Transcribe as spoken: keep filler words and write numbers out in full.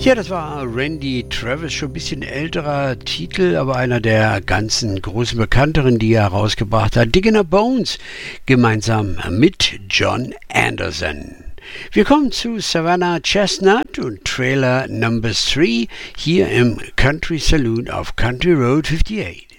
Ja, das war Randy Travis, schon ein bisschen älterer Titel, aber einer der ganzen großen Bekannteren, die er herausgebracht hat. Diggin' Up Bones, gemeinsam mit John Anderson. Wir kommen zu Savannah Chestnut und Trailer Number drei hier im Country Saloon auf Country Road achtundfünfzig.